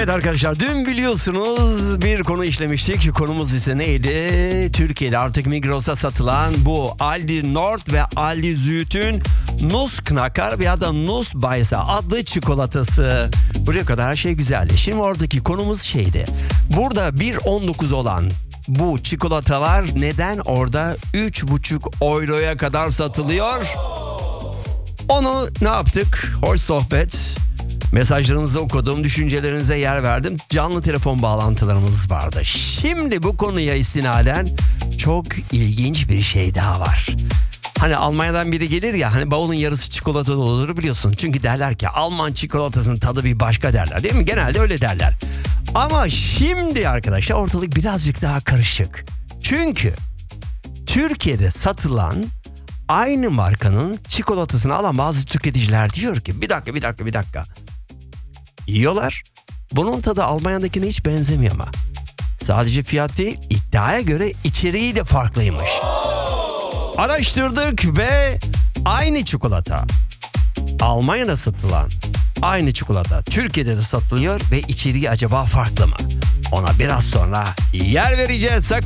Evet arkadaşlar, dün biliyorsunuz bir konu işlemiştik. Konumuz ise neydi? Türkiye'de artık Migros'ta satılan bu Aldi Nord ve Aldi Süd'ün Nussknacker veya da Nussbeißer adlı çikolatası. Buraya kadar her şey güzeldi. Şimdi oradaki konumuz şeydi. Burada 1.19 olan bu çikolatalar neden orada 3,5 euroya kadar satılıyor? Onu ne yaptık? Hoş sohbet. Mesajlarınızı okudum, düşüncelerinize yer verdim. Canlı telefon bağlantılarımız vardı. Şimdi bu konuya istinaden çok ilginç bir şey daha var. Hani Almanya'dan biri gelir ya, hani bavulun yarısı çikolata doludur biliyorsun. Çünkü derler ki Alman çikolatasının tadı bir başka derler, değil mi? Genelde öyle derler. Ama şimdi arkadaşlar ortalık birazcık daha karışık. Çünkü Türkiye'de satılan aynı markanın çikolatasını alan bazı tüketiciler diyor ki bir dakika. Yiyorlar. Bunun tadı Almanya'dakine hiç benzemiyor ama. Sadece fiyat değil, iddiaya göre içeriği de farklıymış. Araştırdık ve aynı çikolata Almanya'da satılan aynı çikolata Türkiye'de de satılıyor ve içeriği acaba farklı mı? Ona biraz sonra yer vereceğiz.